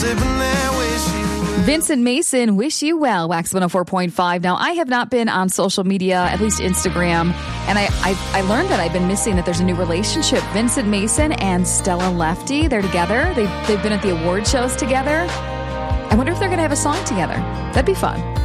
Vincent Mason, Wish You Well, Wax 104.5. Now, I have not been on social media, at least Instagram, and I learned that I've been missing that there's a new relationship. Vincent Mason and Stella Lefty, they're together. They've been at the award shows together. I wonder if they're going to have a song together. That'd be fun.